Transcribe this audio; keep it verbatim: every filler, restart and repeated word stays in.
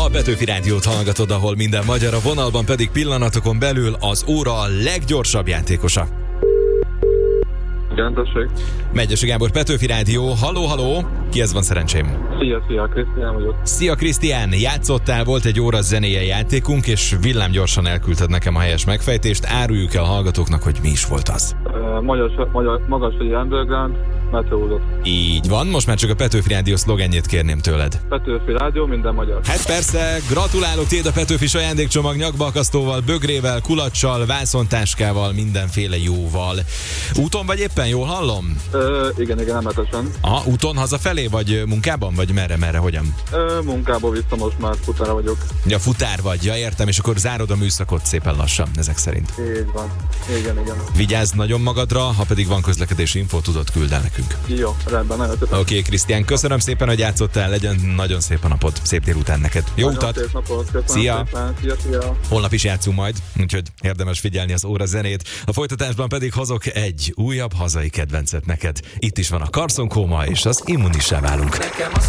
Petőfi Rádiót hallgatod, ahol minden magyar, a vonalban pedig pillanatokon belül az óra leggyorsabb játékosa. Gántesség. Megyesi Gábor, Petőfi Rádió, haló, haló, kihez van szerencsém? Szia, szia, Krisztián vagyok. Szia Krisztián, játszottál, volt egy óra zenéje játékunk, és villámgyorsan elküldted nekem a helyes megfejtést. Áruljuk el a hallgatóknak, hogy mi is volt az. Uh, magyar, magyar, magas egy underground, meteorológus. Így van, most már csak a Petőfi Rádió szlogenjét kérném tőled. Petőfi Rádió, minden magyar. Hát persze, gratulálok téged a Petőfi ajándékcsomag nyakbalkasztóval, bögrével, kulacsal, vászontáskával, mindenféle jóval. Úton vagy éppen, jól hallom? Uh, igen, igen, emetesen. Aha, úton hazafelé, vagy munkában, vagy merre, merre, hogyan? Uh, munkából vissza, most már futára vagyok. Ja, futár vagy, ja értem, és akkor zárod a műszakot szépen lassan, ezek szerint. Így van, igen, igen. Vigyázz nagyon magadra, ha pedig van közlekedési info, tudod, küld el nekünk. Jó, rendben, nagyon szépen. Oké, okay, Krisztián, köszönöm szépen, hogy játszottál, legyen nagyon szép a napod, szép délután neked. Jó nagyon utat! Szép napot, köszönöm Szia. Szépen. Szia, szia! Holnap is játszunk majd, úgyhogy érdemes figyelni az óra zenét. A folytatásban pedig hozok egy újabb hazai kedvencet neked. Itt is van a Carson Coma és az Immunissá válunk.